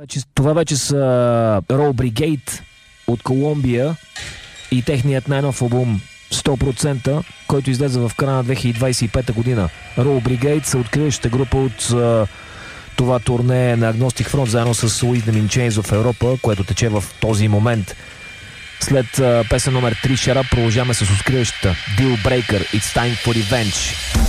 Това вече са Row Brigade от Колумбия и техният най-нов албум 100%, който излезе в края на 2025 година. Row Brigade са откриващата група от това турне на Agnostic Front, заедно с Wisdom in Chains в Европа, което тече в този момент. След песен номер 3 Shut Up продължаваме с откриващата Deal Breaker It's Time for Revenge.